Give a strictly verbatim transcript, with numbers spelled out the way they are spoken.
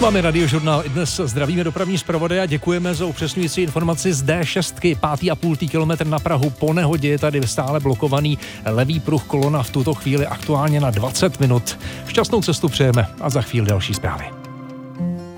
Máme Radiožurnál. Dnes zdravíme dopravní zpravodaje a děkujeme za upřesňující informaci z D šest, pátý a půl kilometr na Prahu. Po nehodě je tady stále blokovaný levý pruh, kolona v tuto chvíli aktuálně na dvacet minut. Šťastnou cestu přejeme a za chvíli další zprávy.